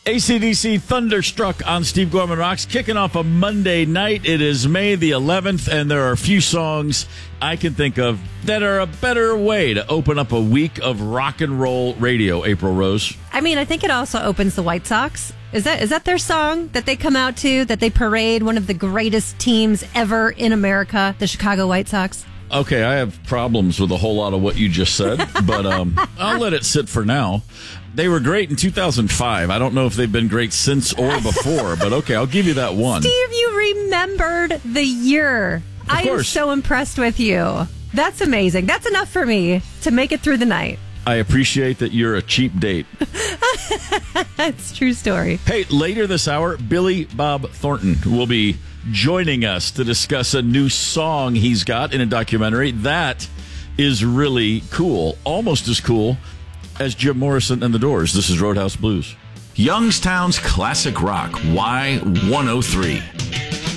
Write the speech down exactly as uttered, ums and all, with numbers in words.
A C D C Thunderstruck on Steve Gorman Rocks, kicking off a Monday night. It is May the eleventh, and there are a few songs I can think of that are a better way to open up a week of rock and roll radio, April Rose. I mean, I think it also opens the White Sox. Is that is that their song that they come out to, that they parade, one of the greatest teams ever in America, the Chicago White Sox? Okay, I have problems with a whole lot of what you just said, but um, I'll let it sit for now. They were great in two thousand five. I don't know if they've been great since or before, but okay, I'll give you that one. Steve, you remembered the year. Of I course. am so impressed with you. That's amazing. That's enough for me to make it through the night. I appreciate that you're a cheap date. That's a true story. Hey, later this hour, Billy Bob Thornton will be joining us to discuss a new song he's got in a documentary. That is really cool. Almost as cool as Jim Morrison and the Doors. This is Roadhouse Blues. Youngstown's Classic Rock, Y one oh three.